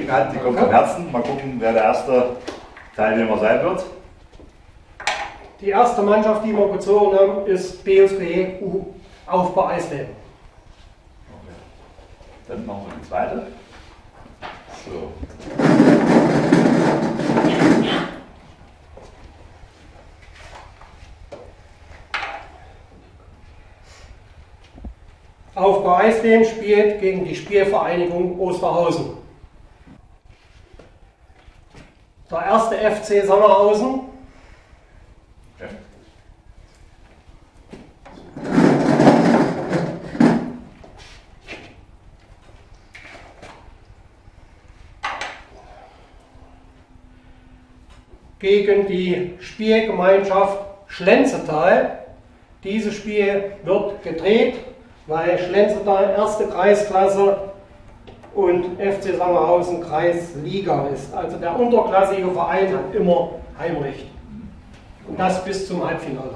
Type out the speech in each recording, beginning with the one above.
Gelegenheit, die kommt von Herzen. Mal gucken, wer der erste Teilnehmer sein wird. Die erste Mannschaft, die wir gezogen haben, ist BSG Aufbau Eisleben. Okay. Dann machen wir die zweite. So. Aufbau Eisleben spielt gegen die Spielvereinigung Osterhausen. Der erste FC Sangerhausen. Okay. Gegen die Spielgemeinschaft Schlenzetal. Dieses Spiel wird gedreht, weil Schlenzetal erste Kreisklasse und FC Sangerhausen Kreisliga ist. Also der unterklassige Verein hat immer Heimrecht. Und das bis zum Halbfinale.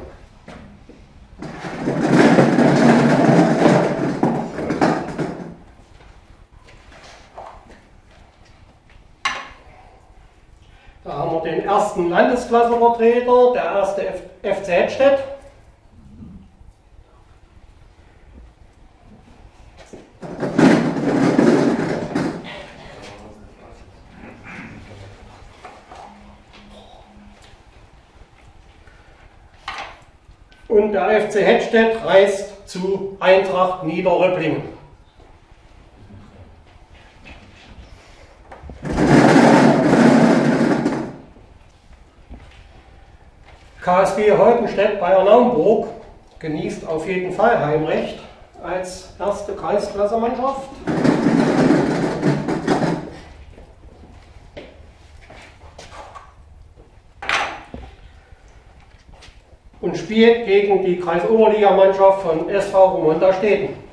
Da haben wir den ersten Landesklassenvertreter, der erste FC Hettstedt. Und der FC Hettstedt reist zu Eintracht Niederröpplingen. KSG Holtenstedt bei Naumburg genießt auf jeden Fall Heimrecht als erste Kreisklasse-Mannschaft. Und spielt gegen die Kreisoberligamannschaft von SV Romonda Steden.